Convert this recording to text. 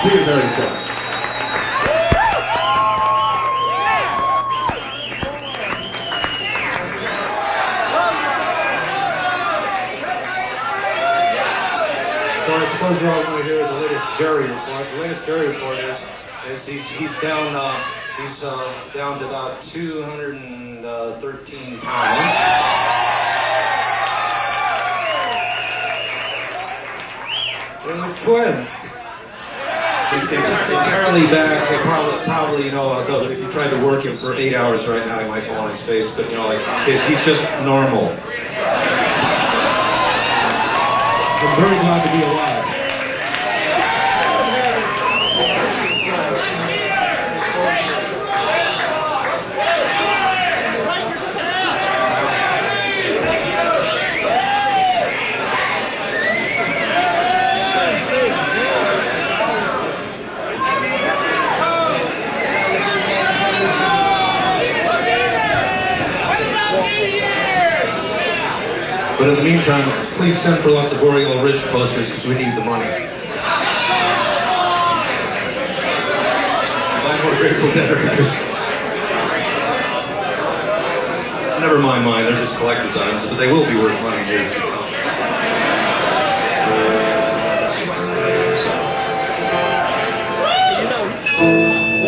Being very good. So I suppose you're all going to hear the latest Jerry report. The latest Jerry report is he's down to about 213 pounds. And his twins. He's entirely back. They probably, you know, if you tried to work him for 8 hours right now, he might fall on his face. But you know, like he's just normal. I'm very glad to be alive. But in the meantime, please send for lots of Oriole Ridge posters because we need the money. Buy more Grateful Dead records. Never mind mine, they're just collector's items, but they will be worth money here.